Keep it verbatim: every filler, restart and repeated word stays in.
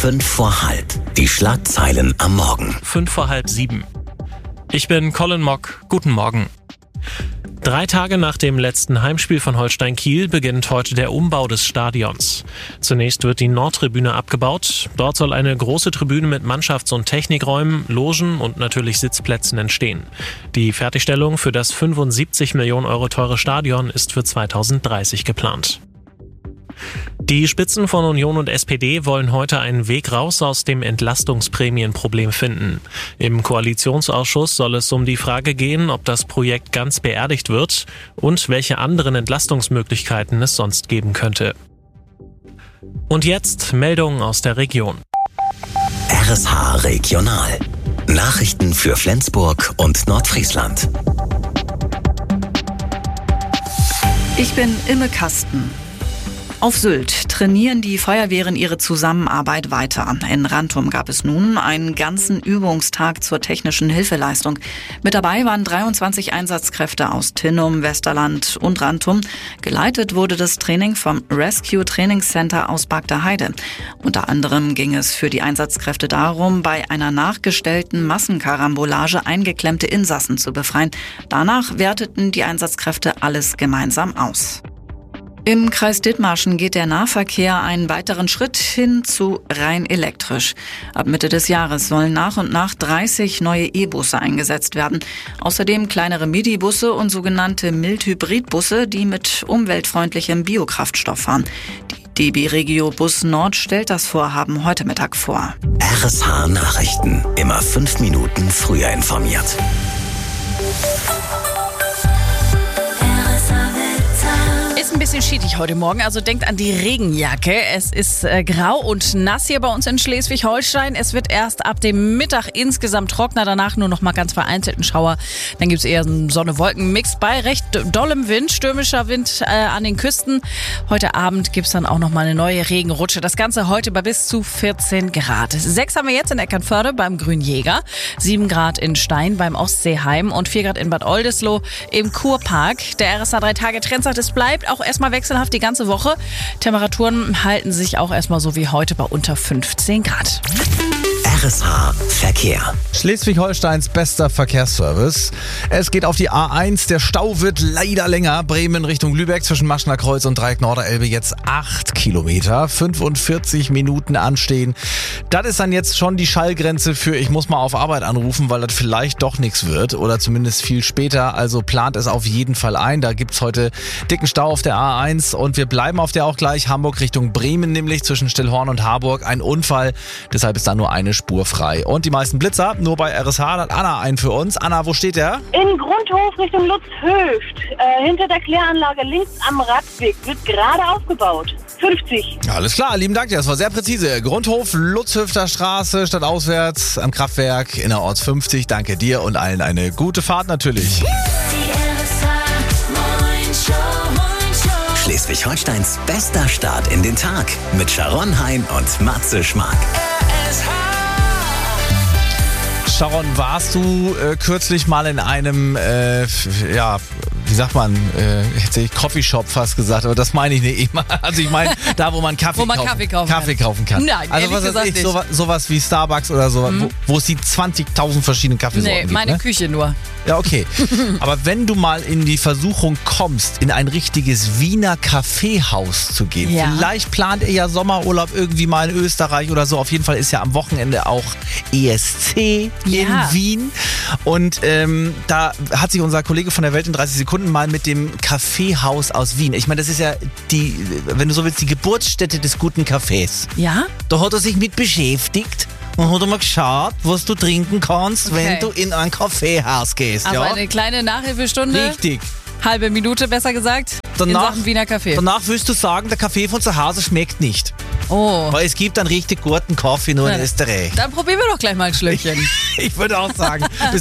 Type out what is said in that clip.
Fünf vor halb. Die Schlagzeilen am Morgen. Fünf vor halb sieben. Ich bin Colin Mock. Guten Morgen. Drei Tage nach dem letzten Heimspiel von Holstein Kiel beginnt heute der Umbau des Stadions. Zunächst wird die Nordtribüne abgebaut. Dort soll eine große Tribüne mit Mannschafts- und Technikräumen, Logen und natürlich Sitzplätzen entstehen. Die Fertigstellung für das fünfundsiebzig Millionen Euro teure Stadion ist für zweitausenddreißig geplant. Die Spitzen von Union und S P D wollen heute einen Weg raus aus dem Entlastungsprämienproblem finden. Im Koalitionsausschuss soll es um die Frage gehen, ob das Projekt ganz beerdigt wird und welche anderen Entlastungsmöglichkeiten es sonst geben könnte. Und jetzt Meldungen aus der Region. R S H Regional. Nachrichten für Flensburg und Nordfriesland. Ich bin Imme Kasten. Auf Sylt trainieren die Feuerwehren ihre Zusammenarbeit weiter. In Rantum gab es nun einen ganzen Übungstag zur technischen Hilfeleistung. Mit dabei waren dreiundzwanzig Einsatzkräfte aus Tinnum, Westerland und Rantum. Geleitet wurde das Training vom Rescue Training Center aus Bagdaheide. Unter anderem ging es für die Einsatzkräfte darum, bei einer nachgestellten Massenkarambolage eingeklemmte Insassen zu befreien. Danach werteten die Einsatzkräfte alles gemeinsam aus. Im Kreis Dithmarschen geht der Nahverkehr einen weiteren Schritt hin zu rein elektrisch. Ab Mitte des Jahres sollen nach und nach dreißig neue E-Busse eingesetzt werden. Außerdem kleinere Midi-Busse und sogenannte Mild-Hybrid-Busse, die mit umweltfreundlichem Biokraftstoff fahren. Die D B Regio Bus Nord stellt das Vorhaben heute Mittag vor. R S H Nachrichten. Immer fünf Minuten früher informiert. Ist ein bisschen schiedlich heute Morgen, also denkt an die Regenjacke. Es ist äh, grau und nass hier bei uns in Schleswig-Holstein. Es wird erst ab dem Mittag insgesamt trockener, danach nur noch mal ganz vereinzelten Schauer. Dann gibt es eher einen Sonne-Wolken-Mix bei recht dollem Wind, stürmischer Wind äh, an den Küsten. Heute Abend gibt es dann auch noch mal eine neue Regenrutsche. Das Ganze heute bei bis zu vierzehn Grad. Sechs haben wir jetzt in Eckernförde beim Grünjäger, sieben Grad in Stein beim Ostseeheim und vier Grad in Bad Oldesloe im Kurpark. Der R S H drei Tage Trend sagt, es bleibt auch erstmal wechselhaft die ganze Woche. Temperaturen halten sich auch erstmal so wie heute bei unter fünfzehn Grad. R S H Verkehr. Schleswig-Holsteins bester Verkehrsservice. Es geht auf die A eins. Der Stau wird leider länger. Bremen Richtung Lübeck zwischen Maschner Kreuz und Dreieck Norderelbe jetzt acht Kilometer. fünfundvierzig Minuten anstehen. Das ist dann jetzt schon die Schallgrenze für ich muss mal auf Arbeit anrufen, weil das vielleicht doch nichts wird oder zumindest viel später. Also plant es auf jeden Fall ein. Da gibt's heute dicken Stau auf der A eins und wir bleiben auf der auch gleich. Hamburg Richtung Bremen nämlich zwischen Stillhorn und Harburg. Ein Unfall. Deshalb ist da nur eine Spur frei. Und die meisten Blitzer nur bei R S H. Hat Anna einen für uns. Anna, wo steht der? In Grundhof Richtung Lutzhöft. Äh, hinter der Kläranlage links am Radweg. Wird gerade aufgebaut. fünfzig. Alles klar, lieben Dank dir. Das war sehr präzise. Grundhof, Lutzhöfter Straße, stadtauswärts am Kraftwerk, innerorts fünfzig. Danke dir und allen eine gute Fahrt natürlich. Schleswig-Holsteins bester Start in den Tag mit Sharon Hein und Matze Schmark. Sharon, warst du äh, kürzlich mal in einem, äh, ja, wie sagt man, äh, hätte ich Coffeeshop fast gesagt, aber das meine ich nicht. Ich mein, also ich meine, da wo man Kaffee, wo man kaufen, Kaffee kaufen Kaffee kann. kaufen kann. Nein, also was weiß ich, sowas, sowas wie Starbucks oder so, mhm. wo, wo es die zwanzigtausend verschiedenen Kaffeesorten nee, gibt. meine ne? Küche nur. Ja, okay. Aber wenn du mal in die Versuchung kommst, in ein richtiges Wiener Kaffeehaus zu gehen, ja. vielleicht plant ihr ja Sommerurlaub irgendwie mal in Österreich oder so. Auf jeden Fall ist ja am Wochenende auch E S C ja. in Wien. Und ähm, da hat sich unser Kollege von der Welt in dreißig Sekunden mal mit dem Kaffeehaus aus Wien. Ich meine, das ist ja die, wenn du so willst, die Geburtsstätte des guten Kaffees. Ja? Da hat er sich mit beschäftigt. Und hat mal geschaut, was du trinken kannst, okay. wenn du in ein Kaffeehaus gehst. Also ja? eine kleine Nachhilfestunde. Richtig. Halbe Minute, besser gesagt, danach, in Sachen Wiener Kaffee. Danach willst du sagen, der Kaffee von zu Hause schmeckt nicht. Oh. Weil es gibt einen richtig guten Kaffee nur ja. in Österreich. Dann probieren wir doch gleich mal ein Schlückchen. Ich würde auch sagen, bis